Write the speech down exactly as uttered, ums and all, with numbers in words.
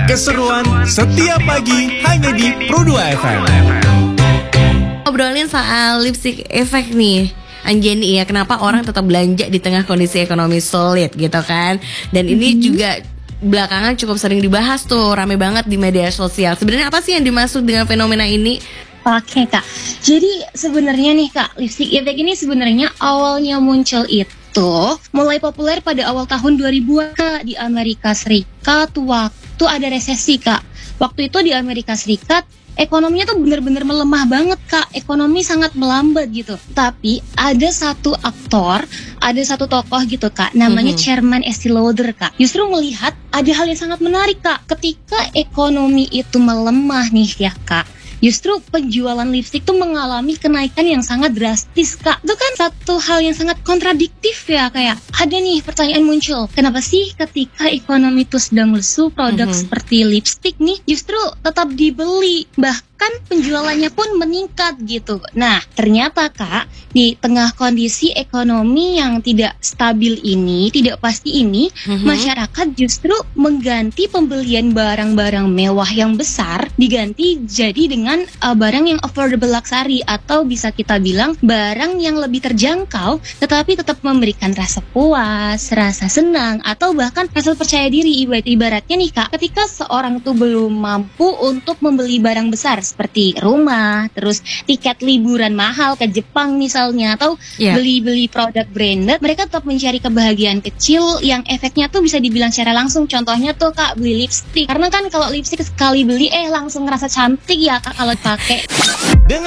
Keseruan setiap pagi hanya di Pro dua F M. Ngobrolin soal lipstick effect nih Anjani ya, kenapa orang tetap belanja di tengah kondisi ekonomi sulit gitu kan. Dan ini mm-hmm. juga belakangan cukup sering dibahas tuh, rame banget di media sosial. Sebenarnya apa sih yang dimaksud dengan fenomena ini? Oke kak, jadi sebenarnya nih kak, lipstick effect ini sebenarnya awalnya muncul itu mulai populer pada awal tahun dua ribuan kak di Amerika Serikat waktu ada resesi kak. Waktu itu di Amerika Serikat ekonominya tuh bener-bener melemah banget kak, ekonomi sangat melambat gitu. Tapi ada satu aktor, ada satu tokoh gitu kak, namanya mm-hmm. Chairman Estee Lauder kak. Justru melihat ada hal yang sangat menarik kak, ketika ekonomi itu melemah nih ya kak, justru penjualan lipstick tuh mengalami kenaikan yang sangat drastis kak. Itu kan satu hal yang sangat kontradiktif ya. Kayak ada nih pertanyaan muncul, kenapa sih ketika ekonomi tuh sedang lesu, produk mm-hmm. seperti lipstick nih justru tetap dibeli, bahkan penjualannya pun meningkat gitu. Nah ternyata kak, di tengah kondisi ekonomi yang tidak stabil ini, tidak pasti ini, mm-hmm. masyarakat justru mengganti pembelian barang-barang mewah yang besar diganti jadi dengan Uh, barang yang affordable luxury, atau bisa kita bilang barang yang lebih terjangkau tetapi tetap memberikan rasa puas, rasa senang, atau bahkan rasa percaya diri. Ibaratnya nih kak, ketika seorang tuh belum mampu untuk membeli barang besar seperti rumah, terus tiket liburan mahal ke Jepang misalnya, atau yeah. beli-beli produk branded, mereka tetap mencari kebahagiaan kecil yang efeknya tuh bisa dibilang secara langsung. Contohnya tuh kak, beli lipstick. Karena kan kalau lipstick sekali beli eh langsung ngerasa cantik ya kak kalau pakai. Dengar